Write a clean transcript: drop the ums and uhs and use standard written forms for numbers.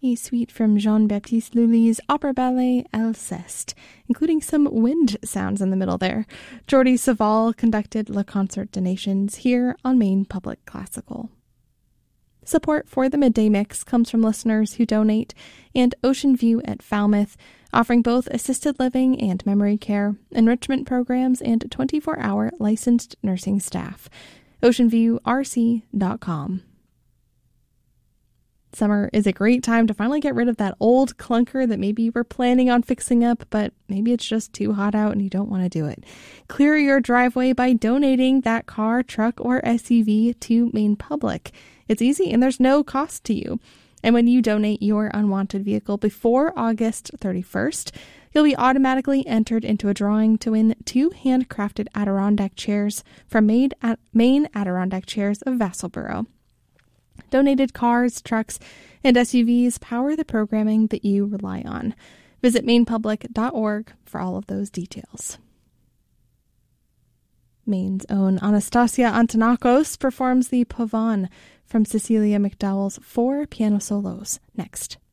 a suite from Jean-Baptiste Lully's opera ballet Alceste, including some wind sounds in the middle there. Jordi Savall conducted Le Concert des Nations here on Maine Public Classical. Support for the Midday Mix comes from listeners who donate, and Ocean View at Falmouth, offering both assisted living and memory care, enrichment programs, and 24-hour licensed nursing staff. OceanViewRC.com. Summer is a great time to finally get rid of that old clunker that maybe you were planning on fixing up, but maybe it's just too hot out and you don't want to do it. Clear your driveway by donating that car, truck, or SUV to Maine Public. It's easy and there's no cost to you. And when you donate your unwanted vehicle before August 31st, you'll be automatically entered into a drawing to win 2 handcrafted Adirondack chairs from Maine Adirondack Chairs of Vassalboro. Donated cars, trucks, and SUVs power the programming that you rely on. Visit mainepublic.org for all of those details. Maine's own Anastasia Antonakos performs the Pavane from Cecilia McDowell's 4 piano solos next.